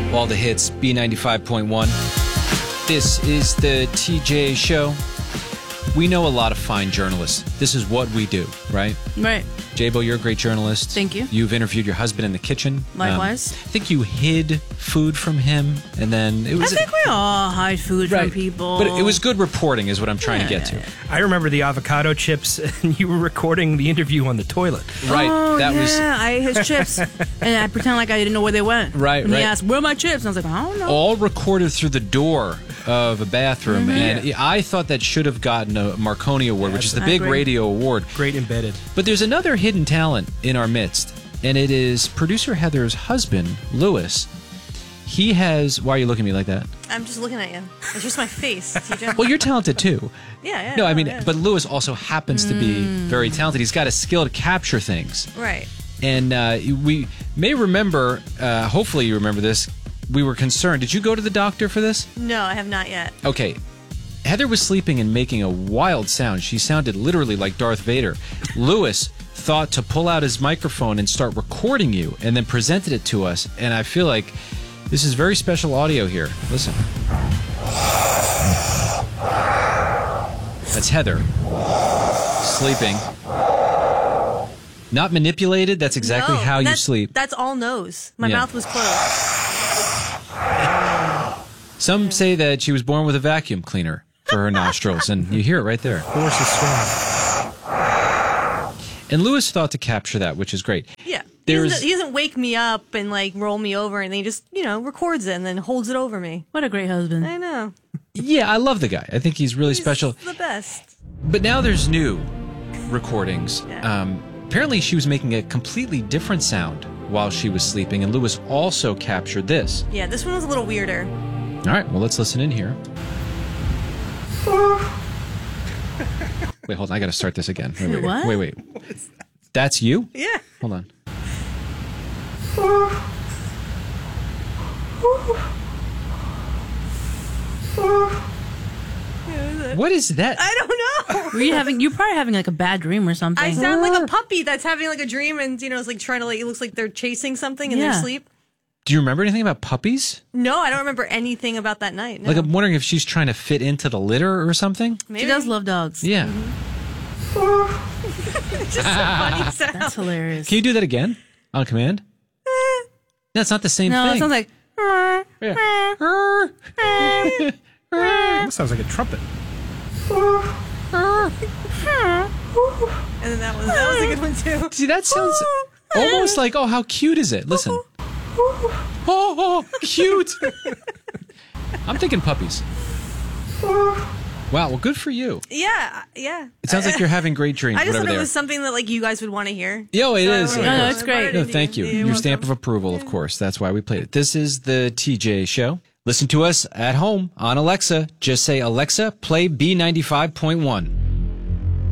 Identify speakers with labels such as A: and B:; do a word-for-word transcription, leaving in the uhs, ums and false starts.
A: All the hits, B ninety-five point one. This is the T J Show. We know a lot of fine journalists. This is what we do, right?
B: Right.
A: J-Bo, you're a great journalist.
B: Thank you.
A: You've interviewed your husband in the kitchen.
B: Likewise.
A: Um, I think you hid food from him, and then it was...
B: I think we all hide food
A: right.
B: from people.
A: But it was good reporting is what I'm trying
B: yeah,
A: to get
B: yeah,
A: to.
B: yeah.
C: I remember the avocado chips, and you were recording the interview on the toilet.
A: Right.
B: Oh,
A: that
B: yeah,
A: was...
B: I ate his chips, and I pretend like I didn't know where they went.
A: Right,
B: and
A: right.
B: he asked, where are my chips? And I was like, I don't know.
A: all recorded through the door of a bathroom,
B: Mm-hmm.
A: and
C: Yeah.
A: I thought that should have gotten a Marconi Award,
C: Yeah,
A: which is the
B: I
A: big
B: agree.
A: radio award.
C: Great embedded.
A: But there's another hidden talent in our midst, and it is producer Heather's husband, Louis. He has... Why are you looking at me like that?
D: I'm just looking at you. It's just my face, T J.
A: Well, you're talented too.
D: yeah, yeah.
A: No, I mean,
D: yeah.
A: but Louis also happens to be very talented. He's got a skill to capture things.
D: Right.
A: And uh, we may remember, uh, hopefully you remember this, we were concerned. Did you go to the doctor for this?
D: No, I have not yet.
A: Okay. Heather was sleeping and making a wild sound. She sounded literally like Darth Vader. Louis thought to pull out his microphone and start recording you and then presented it to us. And I feel like this is very special audio here. Listen. That's Heather sleeping. Not manipulated. That's exactly
D: No,
A: how you
D: that's-
A: sleep.
D: That's all nose. My
A: Yeah.
D: mouth was closed.
A: Some say that she was born with a vacuum cleaner for her nostrils, and you hear it right there.
C: Force is strong.
A: And Louis thought to capture that, which is great.
D: Yeah. He
A: There's
D: doesn't, he doesn't wake me up and like roll me over, and then he just, you know, records it and then holds it over me.
B: What a great husband.
D: I know.
A: yeah, I love the guy. I think he's really
D: He's
A: special.
D: the best.
A: But now there's new recordings.
D: Yeah.
A: Um, apparently, she was making a completely different sound while she was sleeping, and Louis also captured this.
D: Yeah, this one was a little weirder.
A: All right, well, let's listen in here. Wait, hold on. I got to start this again. Wait, wait,
B: What?
A: wait. wait, wait. That's you?
D: Yeah.
A: Hold on. What is that?
D: I don't know.
B: Were you having, you probably having like a bad dream or something.
D: I sound like a puppy that's having like a dream and, you know, it's like trying to like, it looks like they're chasing something in
B: Yeah.
D: their sleep.
A: Do you remember anything about puppies?
D: No, I don't remember anything about that night. No.
A: Like, I'm wondering if she's trying to fit into the litter or something?
D: Maybe.
B: She does love dogs.
A: Yeah.
D: It's just a funny sound.
B: That's hilarious.
A: Can you do that again on command? That's not the same
B: no,
A: thing.
B: it sounds like,
A: Yeah.
C: That sounds like a trumpet.
D: And then that was, that was a good one too.
A: See, that sounds almost like, oh, how cute is it? Listen. Oh, oh, cute. I'm thinking puppies. Wow, well, good for you.
D: Yeah, yeah.
A: It sounds like you're having great dreams,
D: I just
A: whatever
D: thought
A: they
D: it
A: are.
D: was something that like you guys would want to hear.
A: Yo, it
D: So I
A: is.
D: wanted
A: of
D: to-
B: No,
A: course.
B: it's great.
A: No, thank you.
D: You're
A: Your stamp of
D: welcome.
A: approval, of course. That's why we played it. This is the T J Show. Listen to us at home on Alexa. Just say, Alexa, play B ninety-five point one.